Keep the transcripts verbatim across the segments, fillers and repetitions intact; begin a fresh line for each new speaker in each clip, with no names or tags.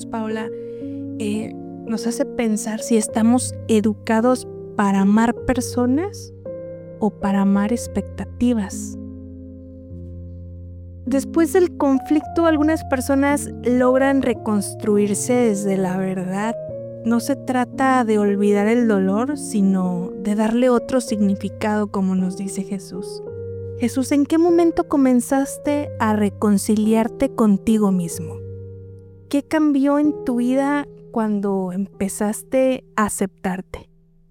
Paula, eh, nos hace pensar si estamos educados para amar personas o para amar expectativas. Después del conflicto, algunas personas logran reconstruirse desde la verdad. No se trata de olvidar el dolor, sino de darle otro significado, como nos dice Jesús. Jesús, ¿en qué momento comenzaste a reconciliarte contigo mismo? ¿Qué cambió en tu vida cuando empezaste a aceptarte?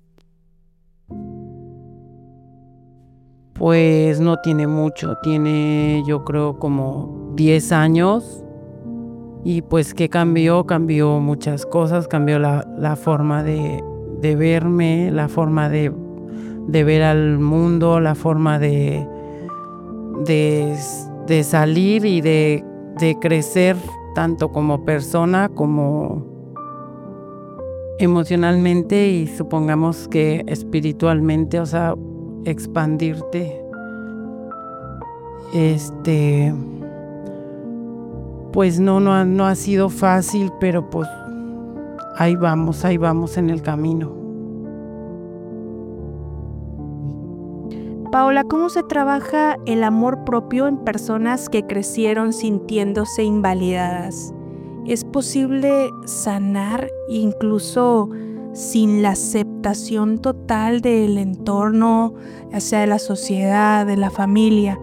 Pues no tiene mucho, tiene yo creo como diez años. Y pues ¿qué cambió? Cambió muchas cosas, cambió la, la forma de, de verme, la forma de, de ver al mundo, la forma de, de, de salir y de, de crecer tanto como persona como emocionalmente y supongamos que espiritualmente, o sea, expandirte. Este... Pues no, no ha, no ha sido fácil, pero pues ahí vamos, ahí vamos en el camino.
Paola, ¿cómo se trabaja el amor propio en personas que crecieron sintiéndose invalidadas? ¿Es posible sanar incluso sin la aceptación total del entorno, ya sea de la sociedad, de la familia?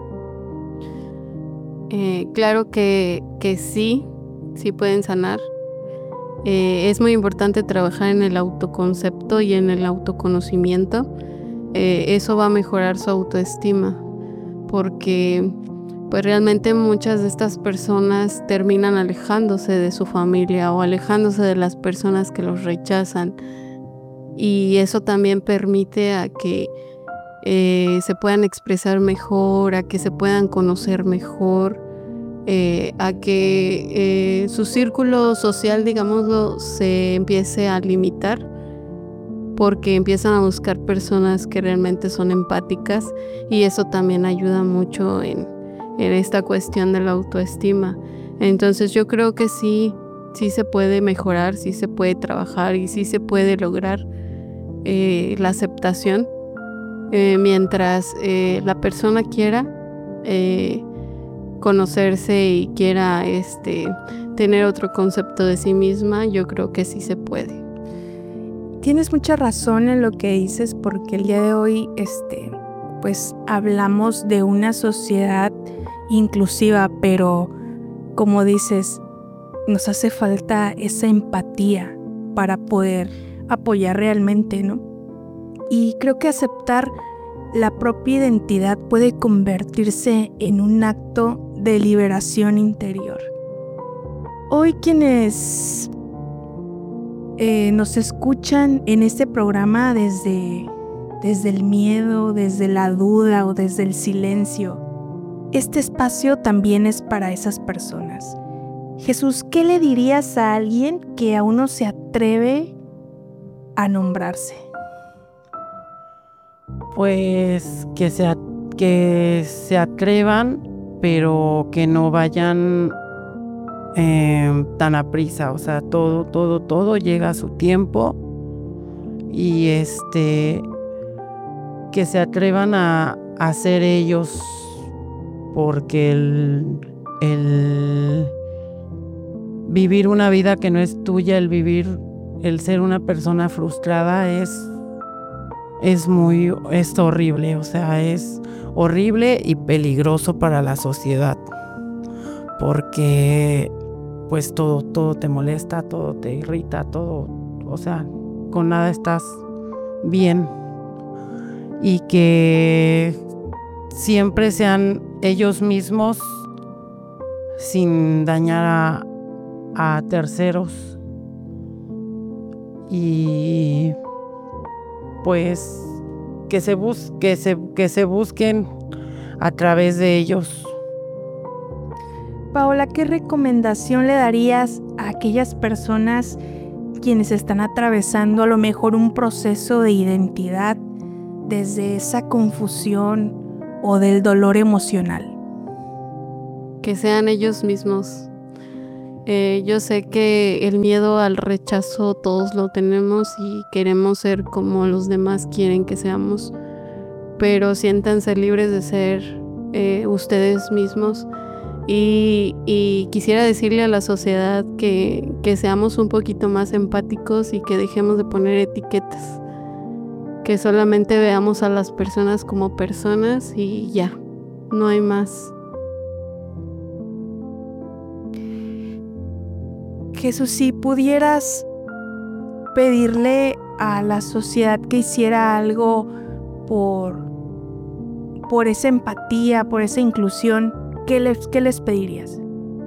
Eh, claro que, que sí, sí pueden sanar. Eh, es muy importante trabajar en el autoconcepto y en el autoconocimiento. Eh, eso va a mejorar su autoestima, porque pues realmente muchas de estas personas terminan alejándose de su familia o alejándose de las personas que los rechazan, y eso también permite a que Eh, se puedan expresar mejor, a que se puedan conocer mejor, eh, a que eh, su círculo social, digámoslo, se empiece a limitar, porque empiezan a buscar personas que realmente son empáticas, y eso también ayuda mucho en, en esta cuestión de la autoestima. Entonces yo creo que sí, sí se puede mejorar, sí se puede trabajar y sí se puede lograr eh, la aceptación. Eh, mientras eh, la persona quiera eh, conocerse y quiera este, tener otro concepto de sí misma, yo creo que sí se puede.
Tienes mucha razón en lo que dices, porque el día de hoy este, pues hablamos de una sociedad inclusiva, pero como dices, nos hace falta esa empatía para poder apoyar realmente, ¿no? Y creo que aceptar la propia identidad puede convertirse en un acto de liberación interior. Hoy quienes eh, nos escuchan en este programa desde, desde el miedo, desde la duda o desde el silencio, este espacio también es para esas personas. Jesús, ¿qué le dirías a alguien que aún no se atreve a nombrarse?
Pues que se, que se atrevan, pero que no vayan eh, tan a prisa. O sea, todo, todo, todo llega a su tiempo. Y este, que se atrevan a, a ser ellos, porque el, el vivir una vida que no es tuya, el vivir, el ser una persona frustrada es Es muy, es horrible, o sea, es horrible y peligroso para la sociedad, porque pues todo, todo te molesta, todo te irrita, todo, o sea, con nada estás bien, y que siempre sean ellos mismos sin dañar a, a terceros, y pues que se, bus- que, se, que se busquen a través de ellos.
Paola, ¿qué recomendación le darías a aquellas personas quienes están atravesando a lo mejor un proceso de identidad desde esa confusión o del dolor emocional?
Que sean ellos mismos, Eh, yo sé que el miedo al rechazo todos lo tenemos y queremos ser como los demás quieren que seamos, pero siéntanse libres de ser eh, ustedes mismos. Y, y quisiera decirle a la sociedad que, que seamos un poquito más empáticos y que dejemos de poner etiquetas, que solamente veamos a las personas como personas y ya, no hay más.
Jesús, si pudieras pedirle a la sociedad que hiciera algo por, por esa empatía, por esa inclusión, ¿qué les, qué les pedirías?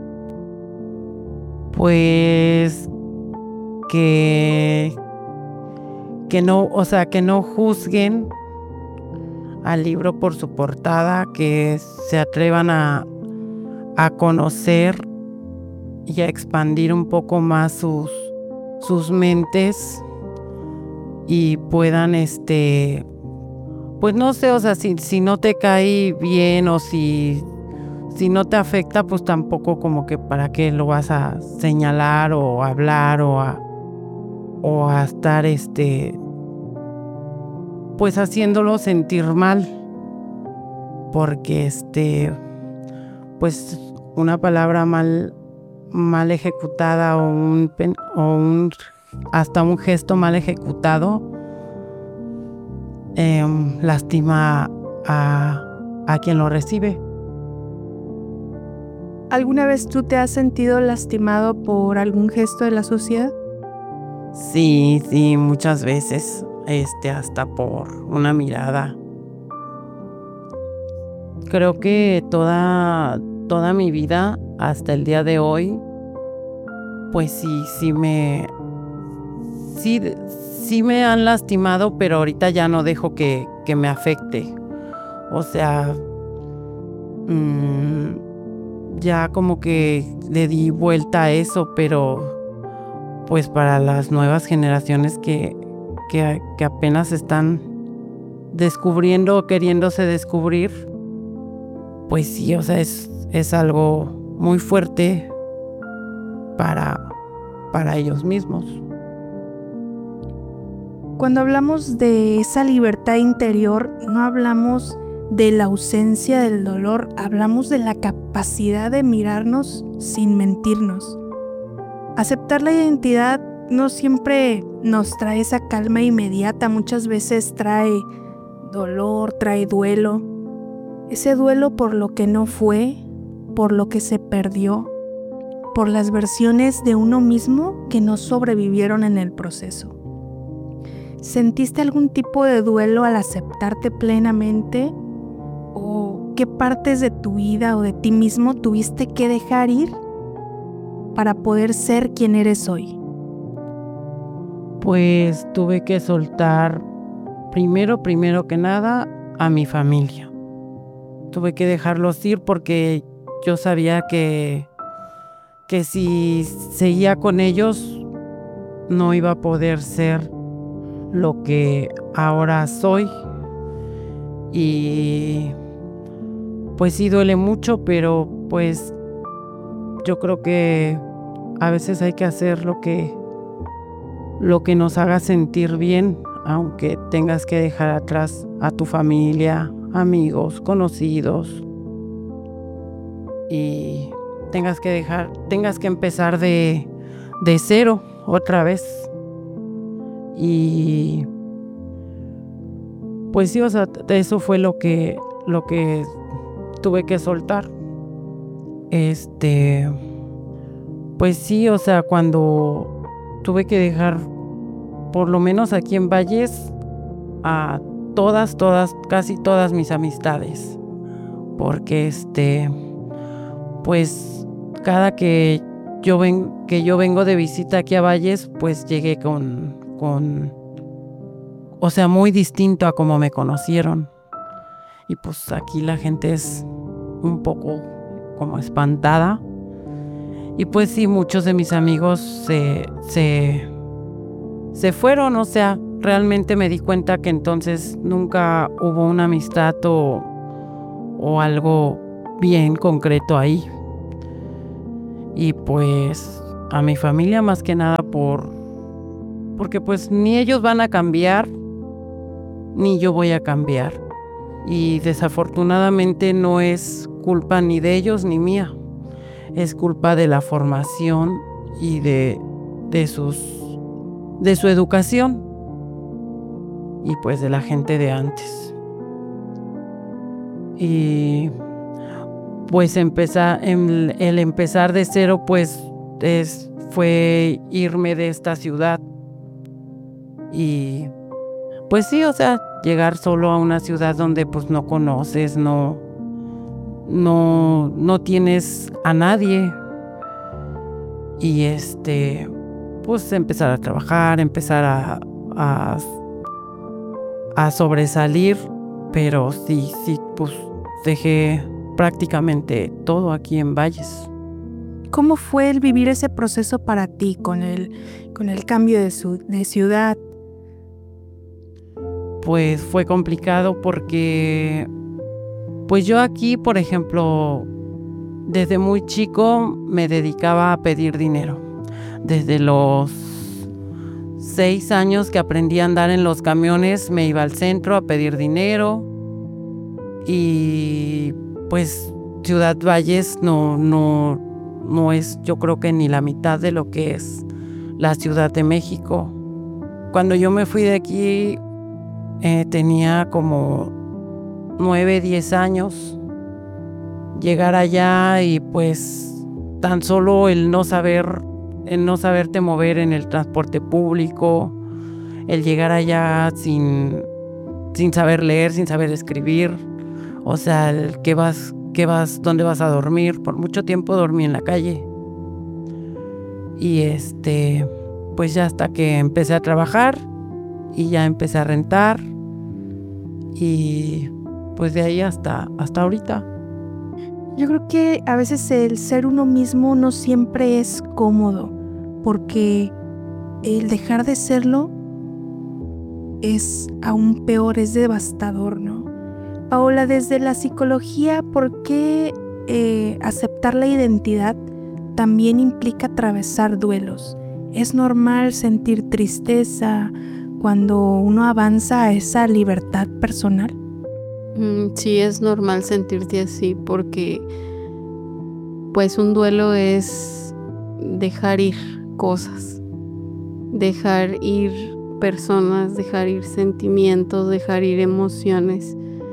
Pues que, que no, o sea, que no juzguen al libro por su portada, que se atrevan a, a conocer y a expandir un poco más sus, sus mentes y puedan, este, pues no sé, o sea, si, si no te cae bien o si, si no te afecta, pues tampoco como que para qué lo vas a señalar o hablar o a, o a estar, este, pues haciéndolo sentir mal, porque, este, pues una palabra mal mal ejecutada o un, o un hasta un gesto mal ejecutado eh, lastima a, a quien lo recibe.
¿Alguna vez tú te has sentido lastimado por algún gesto de la sociedad?
Sí, sí, muchas veces, este, hasta por una mirada. Creo que toda, toda mi vida hasta el día de hoy, pues sí, sí me, sí, sí me han lastimado, pero ahorita ya no dejo que, que me afecte. O sea, mmm, ya como que le di vuelta a eso, pero pues para las nuevas generaciones que, que, que apenas están descubriendo o queriéndose descubrir, pues sí, o sea, es, es algo muy fuerte para, para ellos mismos.
Cuando hablamos de esa libertad interior, no hablamos de la ausencia del dolor, hablamos de la capacidad de mirarnos sin mentirnos. Aceptar la identidad no siempre nos trae esa calma inmediata, muchas veces trae dolor, trae duelo. Ese duelo por lo que no fue, por lo que se perdió, por las versiones de uno mismo que no sobrevivieron en el proceso. ¿Sentiste algún tipo de duelo al aceptarte plenamente? ¿O qué partes de tu vida o de ti mismo tuviste que dejar ir para poder ser quien eres hoy?
Pues tuve que soltar primero, primero que nada, a mi familia. Tuve que dejarlos ir porque yo sabía que, que si seguía con ellos no iba a poder ser lo que ahora soy. Y pues sí duele mucho, pero pues yo creo que a veces hay que hacer lo que, lo que nos haga sentir bien, aunque tengas que dejar atrás a tu familia, amigos, conocidos, y tengas que dejar, tengas que empezar de, de cero otra vez. Y pues sí, o sea, eso fue lo que, lo que tuve que soltar. Este, pues sí, o sea, cuando tuve que dejar, por lo menos aquí en Valles, a todas, todas, casi todas mis amistades, porque este, pues cada que yo ven, que yo vengo de visita aquí a Valles, pues llegué con, con, o sea, muy distinto a como me conocieron, y pues aquí la gente es un poco como espantada, y pues sí, muchos de mis amigos se, se, se fueron, o sea, realmente me di cuenta que entonces nunca hubo una amistad o, o algo bien concreto ahí. y pues a mi familia más que nada por porque pues ni ellos van a cambiar ni yo voy a cambiar, y desafortunadamente no es culpa ni de ellos ni mía, es culpa de la formación y de, de sus de su educación y pues de la gente de antes. Y pues empezar, el, el empezar de cero pues es, fue irme de esta ciudad y pues sí, o sea, llegar solo a una ciudad donde pues no conoces, no, no, no tienes a nadie y este, pues empezar a trabajar, empezar a, a, a sobresalir, pero sí, sí, pues dejé prácticamente todo aquí en Valles.
¿Cómo fue el vivir ese proceso para ti con el, con el cambio de, su, de ciudad?
Pues fue complicado porque pues yo aquí, por ejemplo, desde muy chico me dedicaba a pedir dinero. Desde los seis años que aprendí a andar en los camiones me iba al centro a pedir dinero y pues Ciudad Valles no, no, no es, yo creo que ni la mitad de lo que es la Ciudad de México. Cuando yo me fui de aquí Eh, tenía como nueve, diez años. Llegar allá y pues tan solo el no saber, el no saberte mover en el transporte público, el llegar allá sin, sin saber leer, sin saber escribir, o sea, el que vas, que vas, dónde vas a dormir. Por mucho tiempo dormí en la calle. Y este, pues ya hasta que empecé a trabajar y ya empecé a rentar y pues de ahí hasta, hasta ahorita.
Yo creo que a veces el ser uno mismo no siempre es cómodo, porque el dejar de serlo es aún peor, es devastador, ¿no? Paola, desde la psicología, ¿por qué eh, aceptar la identidad también implica atravesar duelos? Es normal sentir tristeza cuando uno avanza a esa libertad personal.
Mm, sí, es normal sentirte así porque pues un duelo es dejar ir cosas, dejar ir personas, dejar ir sentimientos, dejar ir emociones.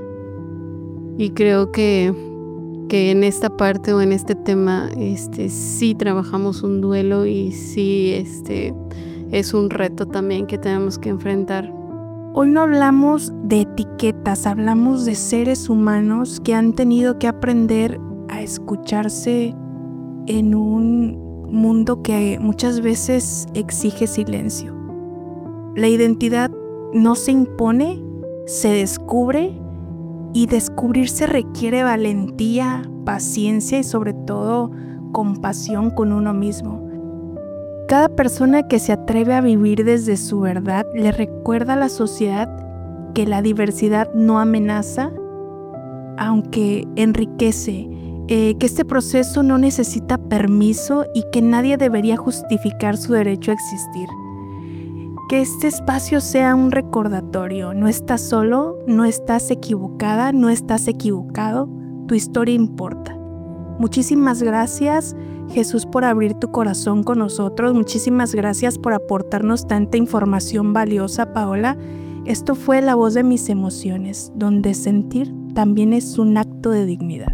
Y creo que, que en esta parte o en este tema este, sí trabajamos un duelo y sí este, es un reto también que tenemos que enfrentar.
Hoy no hablamos de etiquetas, hablamos de seres humanos que han tenido que aprender a escucharse en un mundo que muchas veces exige silencio. La identidad no se impone, se descubre, y descubrirse requiere valentía, paciencia y sobre todo compasión con uno mismo. Cada persona que se atreve a vivir desde su verdad le recuerda a la sociedad que la diversidad no amenaza, aunque enriquece, eh, que este proceso no necesita permiso y que nadie debería justificar su derecho a existir. Que este espacio sea un recordatorio. No estás solo, no estás equivocada, no estás equivocado. Tu historia importa. Muchísimas gracias, Jesús, por abrir tu corazón con nosotros. Muchísimas gracias por aportarnos tanta información valiosa, Paola. Esto fue La Voz de Mis Emociones, donde sentir también es un acto de dignidad.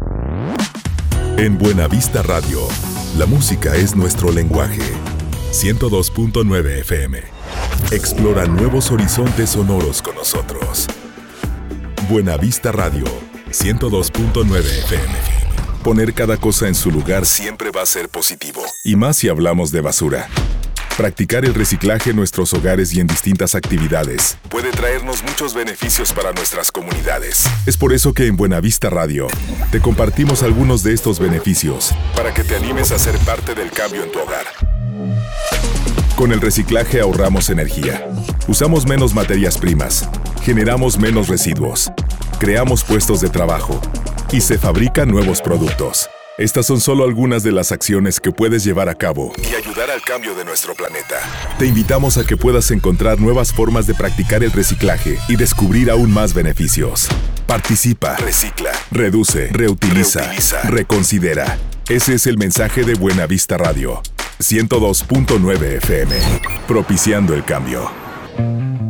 En Buenavista Radio, la música es nuestro lenguaje. ciento dos punto nueve F M. Explora nuevos horizontes sonoros con nosotros. Buenavista Radio, ciento dos punto nueve F M. Poner cada cosa en su lugar siempre va a ser positivo. Y más si hablamos de basura. Practicar el reciclaje en nuestros hogares y en distintas actividades puede traernos muchos beneficios para nuestras comunidades. Es por eso que en Buenavista Radio te compartimos algunos de estos beneficios para que te animes a ser parte del cambio en tu hogar. Con el reciclaje ahorramos energía, usamos menos materias primas, generamos menos residuos, creamos puestos de trabajo y se fabrican nuevos productos. Estas son solo algunas de las acciones que puedes llevar a cabo y ayudar al cambio de nuestro planeta. Te invitamos a que puedas encontrar nuevas formas de practicar el reciclaje y descubrir aún más beneficios. Participa, recicla, reduce, reutiliza, reutiliza, reconsidera. Ese es el mensaje de Buena Vista Radio. ciento dos punto nueve F M. Propiciando el cambio.